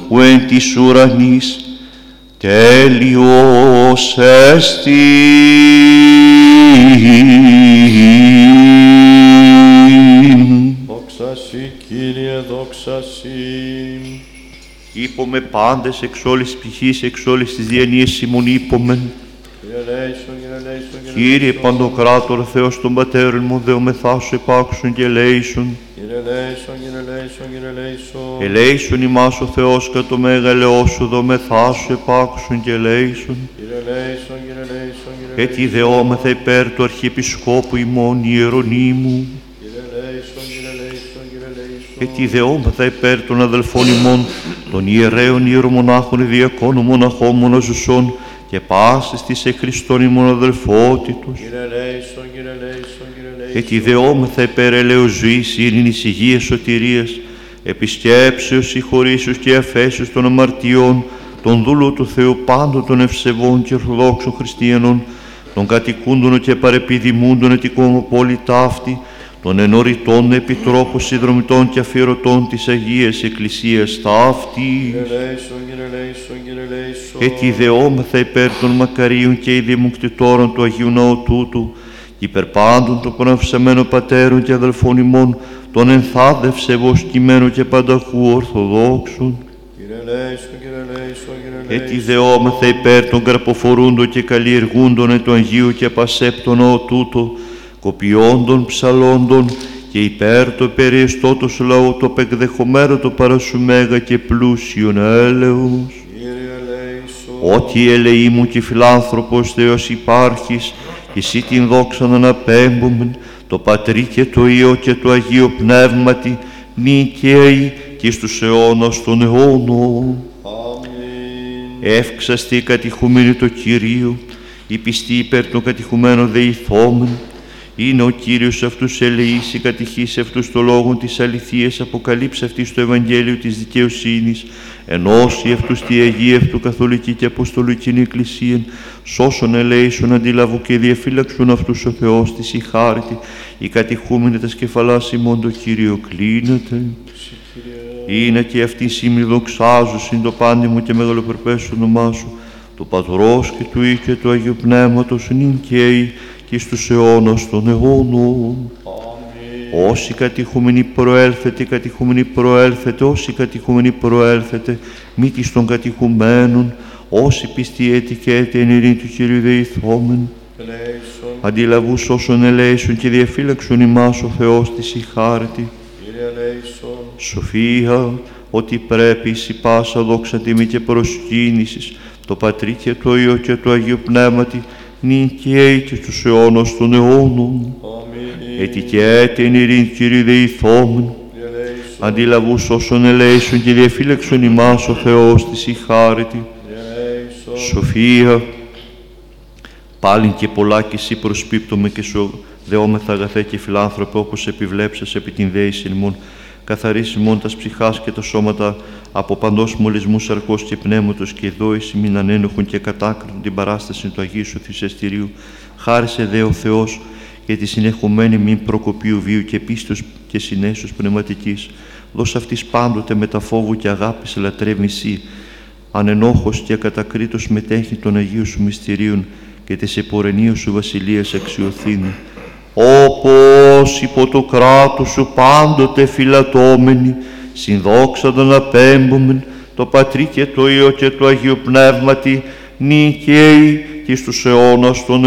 που εν της ουρανής, τέλειος εστί. Δόξα Συ, Κύριε, δόξα Συ. Ήπομε πάντες εξ όλης της ψυχής, εξ όλης της διανοίας ημών ήπομεν. Κύριε Παντοκράτορ, Θεός των Πατέρων μου, δεομεθά σου επάξουν και ελέησον. Ελέησον ημάς ο Θεός κατ' το μέγα ελεός σου, δεομεθά σου επάξουν και ελέησον. Έτσι δεόμεθα υπέρ του Αρχιεπισκόπου ημών Ιερονύμου. Έτσι δεόμεθα υπέρ των αδελφών ημών, των ιερέων ιερομονάχων, διακόνων, μοναχών, μοναζουσών και πάσης της εχριστών ημών αδελφότητος. Έτσι δεόμεθα υπέρ ελέος ζωής, ειρήνης, υγείας, σωτηρίας, επισκέψεως, συγχωρήσεως και αφέσεως των αμαρτιών, των δούλων του Θεού πάντων των ευσεβών και ορθοδόξων χριστιανών, των κατοικούντων και παρεπιδημούντων ετικών πόλη ταύτη, των ενωρητών επιτρόπων, συνδρομητών και αφιερωτών της Αγίας Εκκλησίας ταύτης. Έτσι δεόμεθα υπέρ των μακαρίων και ειδημοκτητόρων του Αγίου Ναού τούτου, υπέρ πάντων των προαυσαμένων πατέρων και αδελφών ημών, των ενθάδευσε βοσκημένων και πανταχού ορθοδόξων. Έτσι δεόμεθα υπέρ των καρποφορούντων και καλλιεργούντων του Αγίου και απασέπτων Ναό τούτο, κοπιόντων, ψαλόντων και υπέρ το περιεστώτος λαού το πεκδεχομένο το παρασου μέγα και πλούσιον έλεος. Ότι ελεή μου και φιλάνθρωπος Θεός υπάρχεις, και εσύ την δόξα να αναπέμπομεν, το Πατρί και το Υιό και το Αγίο Πνεύματι, νικαίοι και στους αιώνας των αιώνων. Εύξαστη κατηχούμενη το Κυρίο, η πιστή υπέρ των κατηχουμένων δεηθόμεν. Είναι ο Κύριος αυτούς ελεήσει, κατηχήσει αυτούς το λόγο της αληθείας, αποκαλύψει αυτής το Ευαγγέλιο της δικαιοσύνης, ενώσει αυτούς τη Αγία αυτού καθολική και αποστολική Εκκλησία, σώσον ελέησον, αντιλαβού και διαφύλαξον αυτούς ο Θεός της η χάρτη, οι κατηχούμενοι τα σκεφαλάς ημών το Κύριο κλείνεται. Είναι και αυτοί σήμοι δοξάζουσιν το πάντι μου και μεγαλοπερπές όνομά σου, το Πατρός και του Υιού και του Αγίου Πνεύματος νικαίοι και στους αιώνας των αιώνων. Όσοι κατηχούμενοι προέλθετε, κατηχούμενοι προέλθετε, όσοι κατηχούμενοι προέλθετε, μη της των κατηχουμένων, όσοι πιστοί έτη και έτη εν ειρήνη του Κυρίου δεηθόμεν. Αντιλαβούς όσων ελέησον και διαφύλαξον ημάς ο Θεός της η χάρτη. Σοφία, ότι πρέπει εις η πάσα δόξα τιμή και προσκύνησης, το Πατρί και το Υιό και το Αγίο Πνεύματι, νικαίοι και στους αιώνας των αιώνων. Έτσι και έτη εν ειρήνη Κύριε δεηθόμεν. Αντιλαβούς όσων ελέησον και διαφύλαξον ημάς ο Θεός της η χάρτη. Σοφία, πάλιν και πολλά και εσύ προσπίπτομαι και σου δεόμεθα αγαθέ και φιλάνθρωπε, όπως επιβλέψες επί την δέηση ημών, καθαρίσει ημών τας ψυχάς και τα σώματα από παντός μολυσμού σαρκός και πνεύματος, και δόηση μην ανένοχον και κατάκριτον την παράσταση του Αγίου σου θυσιαστηρίου. Χάρισε δε ο Θεός και τη συνεχομένη μην προκοπίου βίου και πίστος και συνέσεως πνευματικής. Δώσ' αυτής πάντοτε με τα φόβου και αγάπης λατρεύει εσύ, ανενόχος και ακατακρίτως μετέχει των Αγίων σου μυστηρίων και της επορενίου σου βασιλείας αξιοθήνου. Όπως υπό το κράτος σου πάντοτε φυλατώμενοι, συνδόξαντον απέμπομεν, το Πατρί και το Υιό και το Αγίο Πνεύματι, νικαίοι και στους αιώνας των